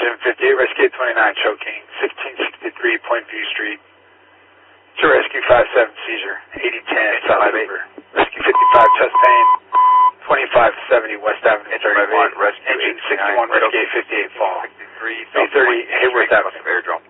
Engine 58, Rescue 29, choking, 1663 Point View Street. To Rescue 57, seizure, 8010, South River. Rescue 55, chest pain, 2570 West Avenue, 31, Engine 61, Rescue 58, fall. 63, 30, Hayworth Avenue. Airdrome.